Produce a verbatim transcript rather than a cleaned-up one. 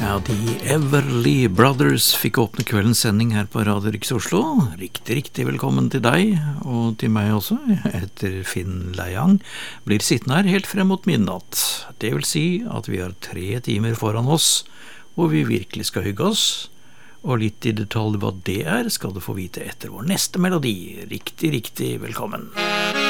Ja, de Everly Brothers fikk åpne kveldens sending her på Radio Riks Oslo. Riktig, riktig velkommen til deg, og til meg også. Jeg heter Finn Leiang, blir sittende her helt frem mot midnatt. Det vil si at vi har tre timer foran oss, hvor vi virkelig skal hygge oss. Og litt i detalj hva det er, skal du få vite etter vår neste melodi. Riktig, riktig velkommen.